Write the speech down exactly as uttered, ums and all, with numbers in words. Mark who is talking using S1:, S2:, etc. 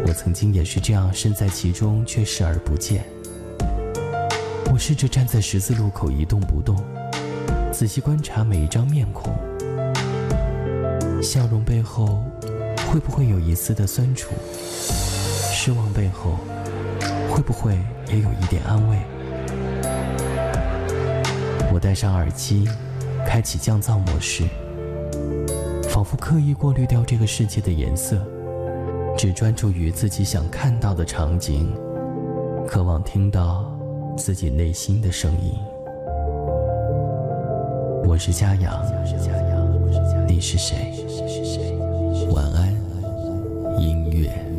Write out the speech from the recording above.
S1: 我曾经也是这样身在其中却视而不见。我试着站在十字路口一动不动，仔细观察每一张面孔，笑容背后会不会有一丝的酸楚，失望背后会不会也有一点安慰。我戴上耳机，开启降噪模式，仿佛刻意过滤掉这个世界的颜色，只专注于自己想看到的场景，渴望听到自己内心的声音。我是嘉阳，你是谁？晚安，音乐。